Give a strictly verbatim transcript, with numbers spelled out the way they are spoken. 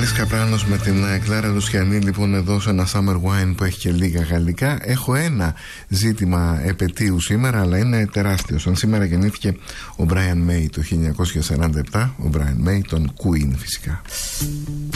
Καπράνος με την Κλάρα Λουσιανή, λοιπόν, εδώ σε ένα Summer Wine που έχει και λίγα γαλλικά. Έχω ένα ζήτημα επετείου σήμερα, αλλά είναι τεράστιο. Σαν σήμερα γεννήθηκε ο Brian May το χίλια εννιακόσια σαράντα επτά, ο Brian May, τον Queen φυσικά.